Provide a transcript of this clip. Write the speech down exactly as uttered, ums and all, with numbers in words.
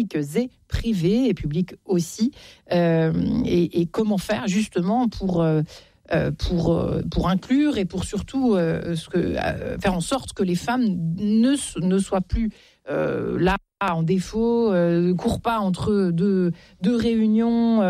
publiques et privées, et publiques aussi, euh, et, et comment faire justement pour... Euh, pour, pour inclure et pour surtout euh, ce que, euh, faire en sorte que les femmes ne, ne soient plus euh, là en défaut, euh, ne courent pas entre deux, deux réunions. Euh,